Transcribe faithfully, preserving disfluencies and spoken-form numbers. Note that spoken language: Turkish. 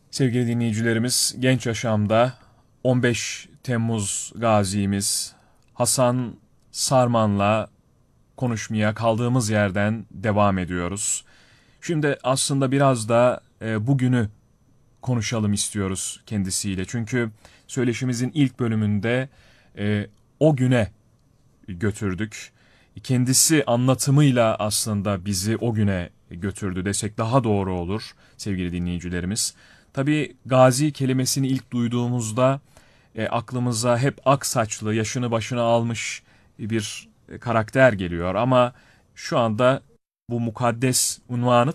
Sevgili dinleyicilerimiz, Genç Yaşam'da on beş Temmuz gazimiz Hasan Sarman'la konuşmaya kaldığımız yerden devam ediyoruz. Şimdi aslında biraz da e, bugünü konuşalım istiyoruz kendisiyle. Çünkü söyleşimizin ilk bölümünde e, o güne götürdük. Kendisi anlatımıyla aslında bizi o güne götürdü desek daha doğru olur sevgili dinleyicilerimiz. Tabii gazi kelimesini ilk duyduğumuzda e, aklımıza hep ak saçlı, yaşını başına almış bir e, karakter geliyor. Ama şu anda bu mukaddes unvanı